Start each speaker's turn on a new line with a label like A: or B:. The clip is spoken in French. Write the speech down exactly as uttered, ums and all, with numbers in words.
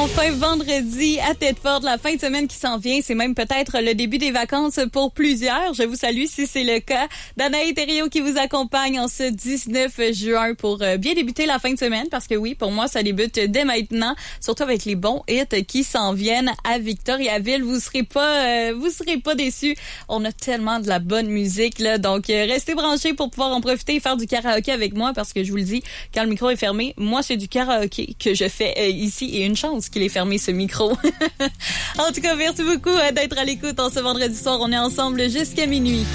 A: Enfin, vendredi à Thetford, la fin de semaine qui s'en vient. C'est même peut-être le début des vacances pour plusieurs. Je vous salue si c'est le cas. Danae Thériault qui vous accompagne en ce dix-neuf juin pour bien débuter la fin de semaine. Parce que oui, pour moi, ça débute dès maintenant. Surtout avec les bons hits qui s'en viennent à Victoriaville. Vous serez pas, euh, vous serez pas déçus. On a tellement de la bonne musique, là. Donc, euh, restez branchés pour pouvoir en profiter et faire du karaoké avec moi. Parce que je vous le dis, quand le micro est fermé, moi, c'est du karaoké que je fais euh, ici. Et une chance qu'il ait fermé ce micro. En tout cas, merci beaucoup d'être à l'écoute en ce vendredi soir. On est ensemble jusqu'à minuit.